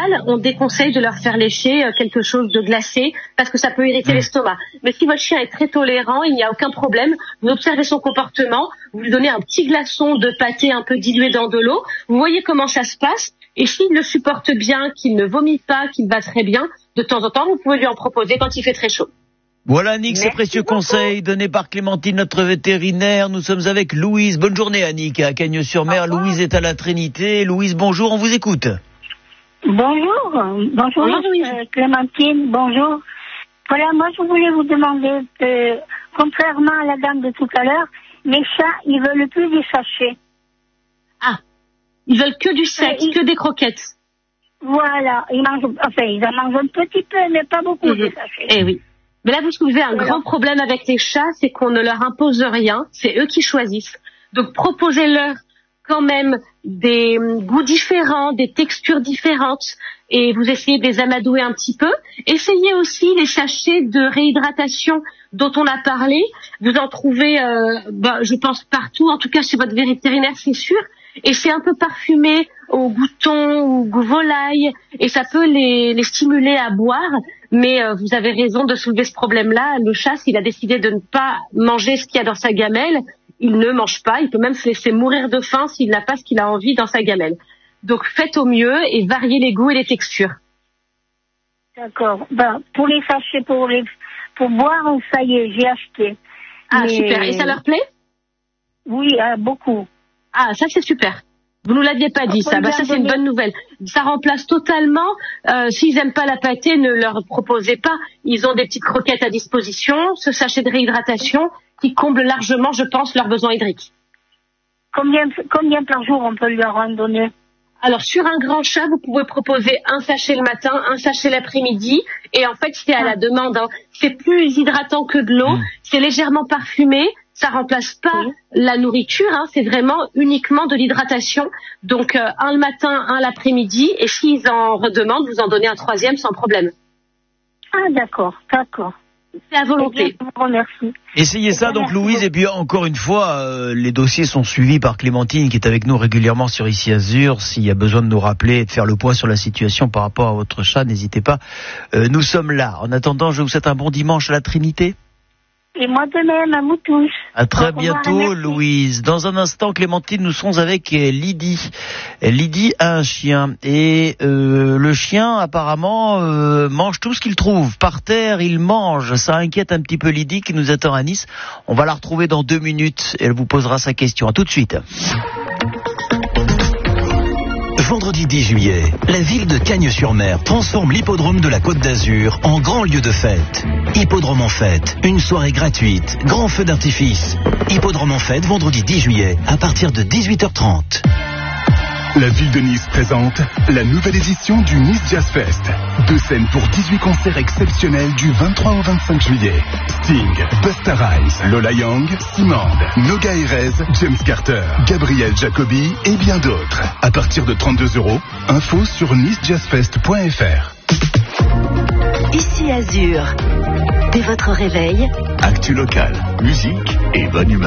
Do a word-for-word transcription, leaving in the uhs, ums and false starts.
général, on déconseille de leur faire lécher quelque chose de glacé parce que ça peut irriter mmh. l'estomac. Mais si votre chien est très tolérant, il n'y a aucun problème. Vous observez son comportement, vous lui donnez un petit glaçon de pâté un peu dilué dans de l'eau. Vous voyez comment ça se passe. Et s'il le supporte bien, qu'il ne vomit pas, qu'il va très bien, de temps en temps, vous pouvez lui en proposer quand il fait très chaud. Voilà, Annick, ces précieux beaucoup. conseils donnés par Clémentine, notre vétérinaire. Nous sommes avec Louise. Bonne journée, Annick, à Cagnes-sur-Mer. Louise est à la Trinité. Louise, bonjour, on vous écoute. Bonjour, bonjour, bonjour euh, Clémentine, bonjour. Voilà, moi je voulais vous demander, euh, contrairement à la dame de tout à l'heure, mes chats, ils veulent plus des sachets. Ah, ils veulent que du sec, euh, ils... que des croquettes. Voilà, ils mangent, enfin, ils en mangent un petit peu, mais pas beaucoup mmh. des sachets. Eh oui. Mais là, vous soulevez un voilà. grand problème avec les chats, c'est qu'on ne leur impose rien, c'est eux qui choisissent. Donc, proposez-leur quand même des goûts différents, des textures différentes, et vous essayez de les amadouer un petit peu. Essayez aussi les sachets de réhydratation dont on a parlé. Vous en trouvez, euh, bah, je pense, partout, en tout cas chez votre vétérinaire, c'est sûr. Et c'est un peu parfumé au goût thon ou goût volaille, et ça peut les, les stimuler à boire. Mais euh, vous avez raison de soulever ce problème-là. Le chat, s'il a décidé de ne pas manger ce qu'il y a dans sa gamelle, il ne mange pas. Il peut même se laisser mourir de faim s'il n'a pas ce qu'il a envie dans sa gamelle. Donc faites au mieux et variez les goûts et les textures. D'accord. Ben, pour les sachets, pour les pour boire, ça y est, j'ai acheté. Ah, mais... super. Et ça leur plaît? Oui, euh, beaucoup. Ah, ça c'est super. Vous nous l'aviez pas dit, ça. Bah, ça, c'est une bonne nouvelle. Ça remplace totalement, euh, s'ils aiment pas la pâtée, ne leur proposez pas. Ils ont des petites croquettes à disposition, ce sachet de réhydratation qui comble largement, je pense, leurs besoins hydriques. Combien, combien par jour on peut leur en donner? Alors, sur un grand chat, vous pouvez proposer un sachet le matin, un sachet l'après-midi. Et en fait, c'est à la demande, hein. C'est plus hydratant que de l'eau. Mmh. C'est légèrement parfumé. Ça remplace pas oui. la nourriture, hein, c'est vraiment uniquement de l'hydratation. Donc, euh, un le matin, un l'après-midi. Et s'ils en redemandent, vous en donnez un troisième sans problème. Ah, d'accord, d'accord. C'est à volonté. Je vous remercie. Essayez ça, donc, Louise. Et puis, encore une fois, euh, les dossiers sont suivis par Clémentine, qui est avec nous régulièrement sur Ici Azur. S'il y a besoin de nous rappeler et de faire le point sur la situation par rapport à votre chat, n'hésitez pas. Euh, nous sommes là. En attendant, je vous souhaite un bon dimanche à la Trinité. Et moi de même, à vous tous. À très bientôt, Louise. Dans un instant, Clémentine, nous serons avec Lydie. Lydie a un chien et euh, le chien, apparemment, euh, mange tout ce qu'il trouve. Par terre, il mange. Ça inquiète un petit peu Lydie qui nous attend à Nice. On va la retrouver dans deux minutes et elle vous posera sa question. À tout de suite. Vendredi dix juillet, la ville de Cagnes-sur-Mer transforme l'hippodrome de la Côte d'Azur en grand lieu de fête. Hippodrome en fête, une soirée gratuite, grand feu d'artifice. Hippodrome en fête, vendredi dix juillet, à partir de dix-huit heures trente. La ville de Nice présente la nouvelle édition du Nice Jazz Fest. Deux scènes pour dix-huit concerts exceptionnels du vingt-trois au vingt-cinq juillet. Sting, Busta Rhymes, Lola Young, Simande, Noga Erez, James Carter, Gabriel Jacobi et bien d'autres. À partir de trente-deux euros, info sur nice jazz fest point f r. Ici Azur. Dès votre réveil, actu local, musique et bonne humeur.